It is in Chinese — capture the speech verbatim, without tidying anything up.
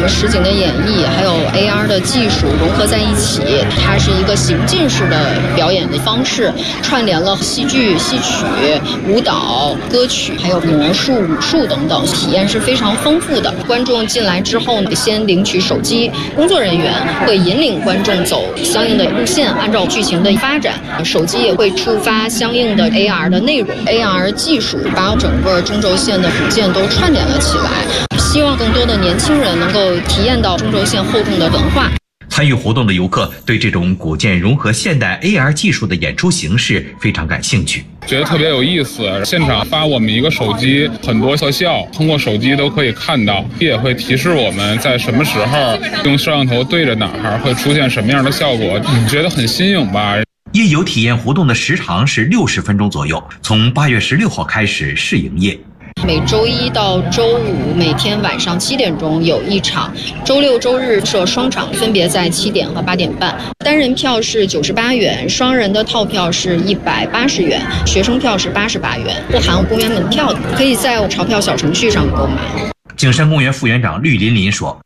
么实景的演绎，还有 A R 的技术融合在一起，它是一个行进式的表演的方式，串联了戏剧、戏曲、舞蹈、歌曲，还有魔术、武术等等，体验是非常丰富的。观众进来之后呢，先领取手机，工作人员会引领观众走相应的路线，按照剧情的发展，手机也会触发相应的 A R 的内容 ，A R 技术把整个中轴线的古建都串联了起来，希望更多的年轻人能够体验到中轴线厚重的文化。 参与活动的游客对这种古建融合现代 A R 技术的演出形式非常感兴趣， 觉得特别有意思。现场发我们一个手机，很多特效通过手机都可以看到，也会提示我们在什么时候用摄像头对着哪儿会出现什么样的效果，觉得很新颖吧。 夜游体验活动的时长是六十分钟左右，从八月十六号开始试营业。 每周一到周五每天晚上七点钟有一场，周六周日设双场，分别在七点和八点半。单人票是九十八元，双人的套票是一百八十元，学生票是八十八元，不含公园门票的，可以在钞票小程序上购买。 景山公园副园长绿林林说，